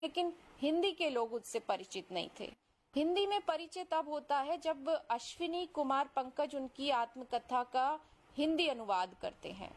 लेकिन हिंदी के लोग उससे परिचित नहीं थे। हिंदी में परिचय तब होता है जब अश्विनी कुमार पंकज उनकी आत्मकथा का हिंदी अनुवाद करते हैं।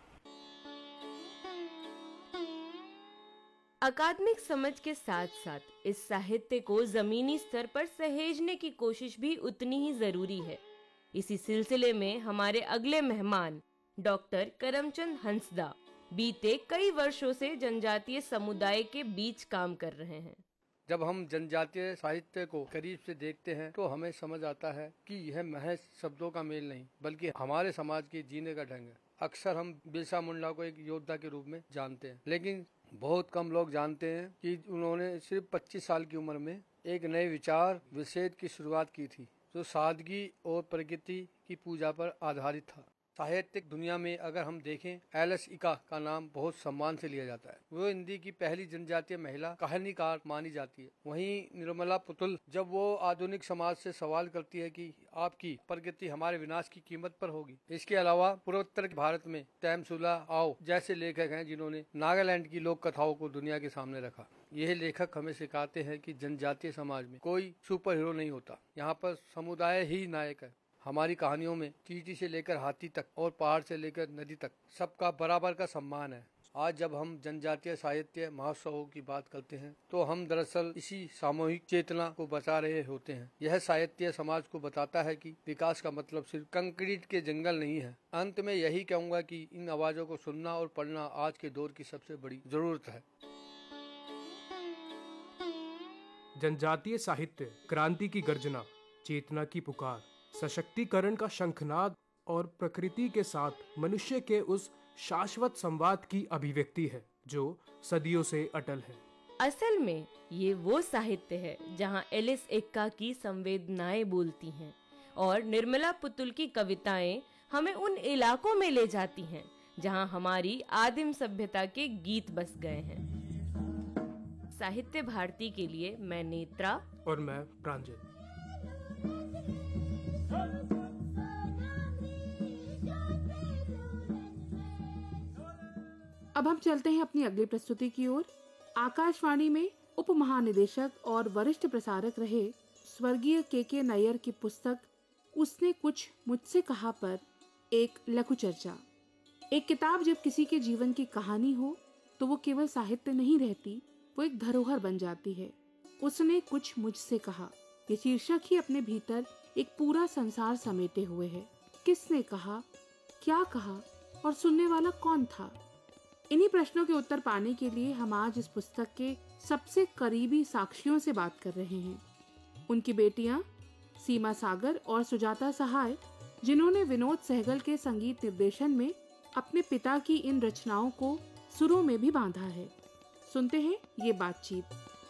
अकादमिक समझ के साथ साथ इस साहित्य को जमीनी स्तर पर सहेजने की कोशिश भी उतनी ही जरूरी है। इसी सिलसिले में हमारे अगले मेहमान डॉक्टर करमचंद हंसदा बीते कई वर्षों से जनजातीय समुदाय के बीच काम कर रहे हैं। जब हम जनजातीय साहित्य को करीब से देखते हैं तो हमें समझ आता है कि यह महज शब्दों का मेल नहीं बल्कि हमारे समाज के जीने का ढंग है। अक्सर हम बिरसा मुंडा को एक योद्धा के रूप में जानते हैं, लेकिन बहुत कम लोग जानते हैं कि उन्होंने सिर्फ 25 साल की उम्र में एक नए विचार विषेद की शुरुआत की थी जो सादगी और प्रकृति की पूजा पर आधारित था। साहित्यिक दुनिया में अगर हम देखें, एलिस इका का नाम बहुत सम्मान से लिया जाता है। वो हिंदी की पहली जनजातीय महिला कहानीकार मानी जाती है। वहीं निर्मला पुतुल जब वो आधुनिक समाज से सवाल करती है कि आपकी प्रकृति हमारे विनाश की कीमत पर होगी। इसके अलावा पूर्वोत्तर भारत में तैमसुला आओ जैसे लेखक हैं जिन्होंने नागालैंड की लोक कथाओं को दुनिया के सामने रखा। यह लेखक हमें सिखाते हैं कि जनजातीय समाज में कोई सुपर हीरो नहीं होता, यहाँ पर समुदाय ही नायक है। हमारी कहानियों में चींटी से लेकर हाथी तक और पहाड़ से लेकर नदी तक सबका बराबर का सम्मान है। आज जब हम जनजातीय साहित्य महोत्सवों की बात करते हैं तो हम दरअसल इसी सामूहिक चेतना को बचा रहे होते हैं। यह साहित्य समाज को बताता है कि विकास का मतलब सिर्फ कंक्रीट के जंगल नहीं है। अंत में यही कहूँगा कि इन आवाजों को सुनना और पढ़ना आज के दौर की सबसे बड़ी जरूरत है। जनजातीय साहित्य क्रांति की गर्जना, चेतना की पुकार, सशक्तिकरण का शंखनाद और प्रकृति के साथ मनुष्य के उस शाश्वत संवाद की अभिव्यक्ति है जो सदियों से अटल है। असल में ये वो साहित्य है जहाँ एलिस इक्का की संवेदनाएं बोलती हैं और निर्मला पुतुल की कविताएं हमें उन इलाकों में ले जाती हैं जहाँ हमारी आदिम सभ्यता के गीत बस गए हैं। साहित्य भारती के लिए मैं नेत्रा और मैं प्रांजल। अब हम चलते हैं अपनी अगली प्रस्तुति की ओर। आकाशवाणी में उप महानिदेशक और वरिष्ठ प्रसारक रहे स्वर्गीय के नैयर की पुस्तक उसने कुछ मुझसे कहा पर एक लघु चर्चा। एक किताब जब किसी के जीवन की कहानी हो तो वो केवल साहित्य नहीं रहती, वो एक धरोहर बन जाती है। उसने कुछ मुझसे कहा, ये शीर्षक ही अपने भीतर एक पूरा संसार समेटे हुए है। किसने कहा, क्या कहा और सुनने वाला कौन था? इन्हीं प्रश्नों के उत्तर पाने के लिए हम आज इस पुस्तक के सबसे करीबी साक्षियों से बात कर रहे हैं। उनकी बेटियां सीमा सागर और सुजाता सहाय, जिन्होंने विनोद सहगल के संगीत निर्देशन में अपने पिता की इन रचनाओं को सुरों में भी बांधा है। सुनते हैं ये बातचीत।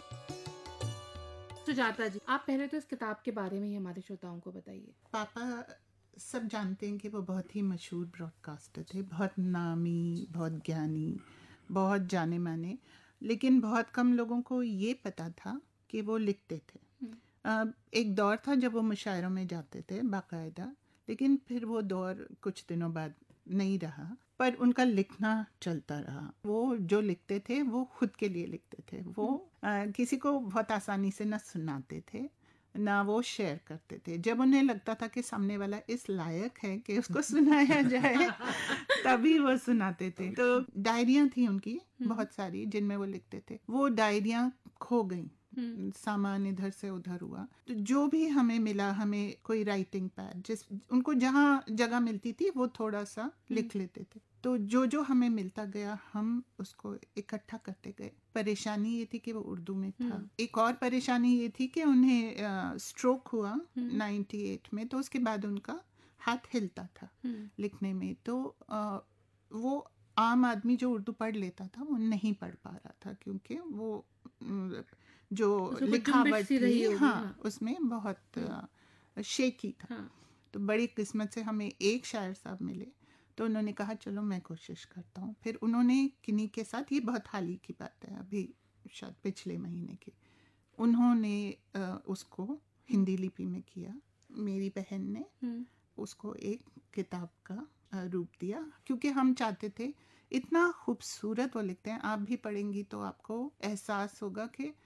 सुजाता जी, आप पहले तो इस किताब के बारे में ही हमारे श्रोताओं को बताइए। पापा सब जानते हैं कि वो बहुत ही मशहूर ब्रॉडकास्टर थे, बहुत नामी, बहुत ज्ञानी, बहुत जाने माने, लेकिन बहुत कम लोगों को ये पता था कि वो लिखते थे। एक दौर था जब वो मुशायरों में जाते थे बाकायदा, लेकिन फिर वो दौर कुछ दिनों बाद नहीं रहा, पर उनका लिखना चलता रहा। वो जो लिखते थे वो खुद के लिए लिखते थे। वो किसी को बहुत आसानी से न सुनाते थे ना वो शेयर करते थे। जब उन्हें लगता था कि सामने वाला इस लायक है कि उसको सुनाया जाए तभी वो सुनाते थे। तो डायरियां थी उनकी बहुत सारी जिनमें वो लिखते थे। वो डायरियां खो गई, सामान इधर से उधर हुआ। तो जो भी हमें मिला, हमें कोई राइटिंग पैड, जिस उनको जहाँ जगह मिलती थी वो थोड़ा सा लिख लेते थे। तो जो हमें मिलता गया हम उसको इकट्ठा करते गए। परेशानी ये थी कि वो उर्दू में था। एक और परेशानी ये थी कि उन्हें स्ट्रोक हुआ 98 में, तो उसके बाद उनका हाथ हिलता था लिखने में। तो वो आम आदमी जो उर्दू पढ़ लेता था वो नहीं पढ़ पा रहा था, क्योंकि वो जो लिखावट थी उसमें बहुत शेकी था। तो बड़ी किस्मत से हमें एक शायर साहब मिले, तो उन्होंने कहा चलो मैं कोशिश करता हूँ। फिर उन्होंने किन्हीं के साथ, ये बहुत हाल ही की बात है, अभी शायद पिछले महीने की, उन्होंने उसको हिंदी लिपि में किया। मेरी बहन ने उसको एक किताब का रूप दिया, क्योंकि हम चाहते थे, इतना खूबसूरत वो लिखते हैं। आप भी पढ़ेंगी तो आपको एहसास होगा कि